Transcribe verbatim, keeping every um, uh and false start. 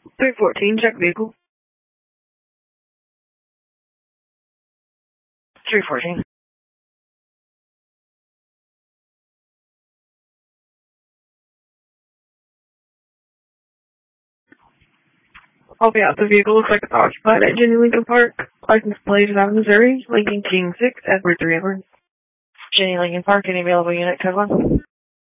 three fourteen, check vehicle. three fourteen. I'll be out the vehicle. Looks like it's occupied at Jenny Lincoln Park. License plate is out of Missouri. Lincoln King six, Edward three Edward. Jenny Lincoln Park, any available unit, code one?